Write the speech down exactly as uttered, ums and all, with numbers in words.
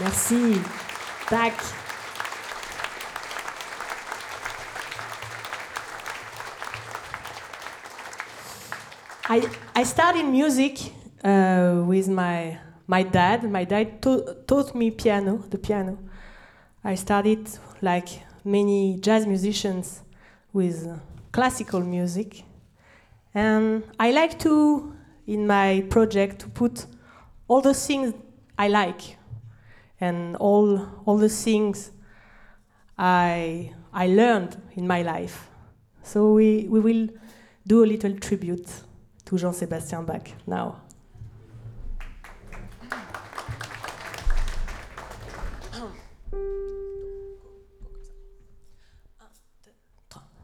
Merci. Tac. I, I started music uh, with my, my dad. My dad ta- taught me piano, the piano. I started, like many jazz musicians, with uh, classical music. And I like to, in my project, to put all the things I like and all, all the things I, I learned in my life. So we, we will do a little tribute to Jean-Sébastien Bach now.